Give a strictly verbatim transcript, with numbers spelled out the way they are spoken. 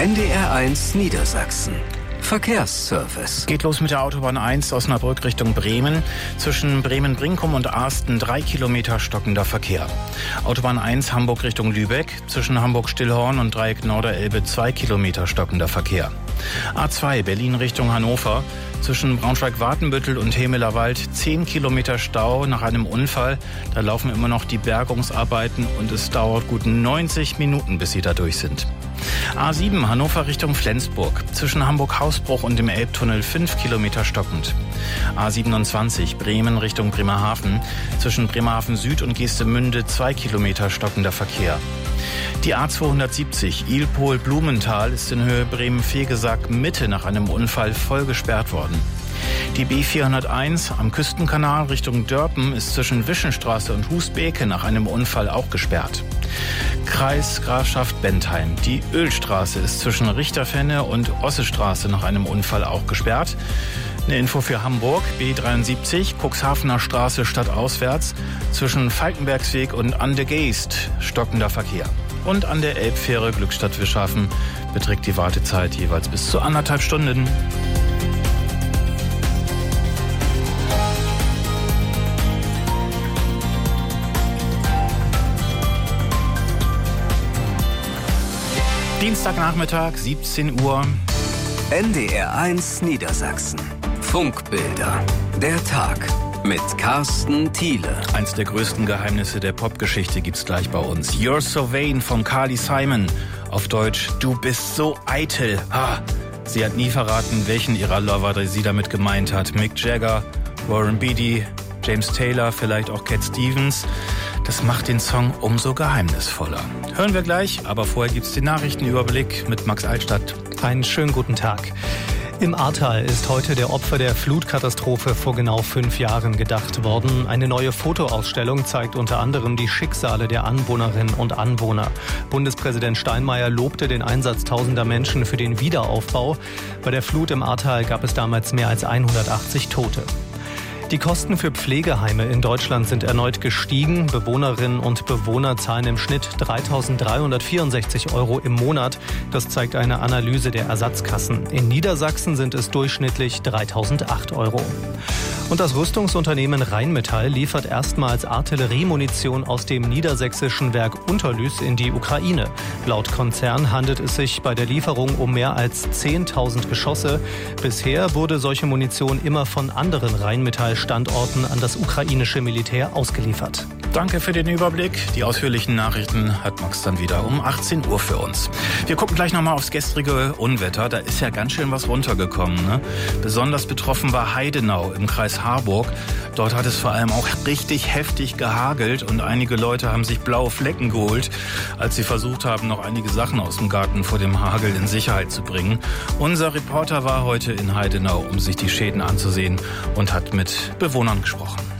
N D R eins Niedersachsen. Verkehrsservice. Geht los mit der Autobahn eins Osnabrück Richtung Bremen. Zwischen Bremen-Brinkum und Asten drei Kilometer stockender Verkehr. Autobahn eins Hamburg Richtung Lübeck. Zwischen Hamburg-Stillhorn und Dreieck Norderelbe zwei Kilometer stockender Verkehr. A zwei Berlin Richtung Hannover. Zwischen Braunschweig-Wartenbüttel und Hemelerwald zehn Kilometer Stau nach einem Unfall. Da laufen immer noch die Bergungsarbeiten und es dauert gut neunzig Minuten, bis sie da durch sind. A sieben Hannover Richtung Flensburg. Zwischen Hamburg-Hausbruch und dem Elbtunnel fünf Kilometer stockend. A siebenundzwanzig Bremen Richtung Bremerhaven. Zwischen Bremerhaven Süd und Geestemünde zwei Kilometer stockender Verkehr. Die A zweihundertsiebzig Ilpol-Blumenthal ist in Höhe Bremen-Vegesack Mitte nach einem Unfall voll gesperrt worden. Die B vierhunderteins am Küstenkanal Richtung Dörpen ist zwischen Wischenstraße und Husbeke nach einem Unfall auch gesperrt. Kreis Grafschaft Bentheim. Die Ölstraße ist zwischen Richterfenne und Ossestraße nach einem Unfall auch gesperrt. Eine Info für Hamburg, B dreiundsiebzig, Cuxhavener Straße stadtauswärts, zwischen Falkenbergsweg und an der Geest stockender Verkehr. Und an der Elbfähre Glückstadt-Wischhafen beträgt die Wartezeit jeweils bis zu anderthalb Stunden. Dienstagnachmittag, siebzehn Uhr. N D R eins Niedersachsen. Funkbilder. Der Tag mit Carsten Thiele. Eins der größten Geheimnisse der Popgeschichte gibt's gleich bei uns. You're So Vain von Carly Simon. Auf Deutsch, du bist so eitel. Ah, sie hat nie verraten, welchen ihrer Lover sie damit gemeint hat. Mick Jagger, Warren Beatty, James Taylor, vielleicht auch Cat Stevens. Das macht den Song umso geheimnisvoller. Hören wir gleich, aber vorher gibt's den Nachrichtenüberblick mit Max Altstadt. Einen schönen guten Tag. Im Ahrtal ist heute der Opfer der Flutkatastrophe vor genau fünf Jahren gedacht worden. Eine neue Fotoausstellung zeigt unter anderem die Schicksale der Anwohnerinnen und Anwohner. Bundespräsident Steinmeier lobte den Einsatz tausender Menschen für den Wiederaufbau. Bei der Flut im Ahrtal gab es damals mehr als hundertachtzig Tote. Die Kosten für Pflegeheime in Deutschland sind erneut gestiegen. Bewohnerinnen und Bewohner zahlen im Schnitt dreitausenddreihundertvierundsechzig Euro im Monat. Das zeigt eine Analyse der Ersatzkassen. In Niedersachsen sind es durchschnittlich dreitausendacht Euro. Und das Rüstungsunternehmen Rheinmetall liefert erstmals Artilleriemunition aus dem niedersächsischen Werk Unterlüß in die Ukraine. Laut Konzern handelt es sich bei der Lieferung um mehr als zehntausend Geschosse. Bisher wurde solche Munition immer von anderen Rheinmetall-Standorten an das ukrainische Militär ausgeliefert. Danke für den Überblick. Die ausführlichen Nachrichten hat Max dann wieder um achtzehn Uhr für uns. Wir gucken gleich nochmal aufs gestrige Unwetter. Da ist ja ganz schön was runtergekommen, ne? Besonders betroffen war Heidenau im Kreis Harburg. Dort hat es vor allem auch richtig heftig gehagelt und einige Leute haben sich blaue Flecken geholt, als sie versucht haben, noch einige Sachen aus dem Garten vor dem Hagel in Sicherheit zu bringen. Unser Reporter war heute in Heidenau, um sich die Schäden anzusehen und hat mit Bewohnern gesprochen.